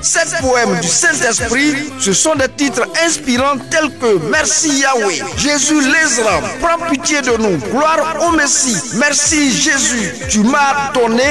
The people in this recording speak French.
Sept poèmes du Saint-Esprit, ce sont des titres inspirants tels que Merci Yahweh, Jésus l'Ezra, prends pitié de nous, gloire au Messie, merci Jésus, tu m'as donné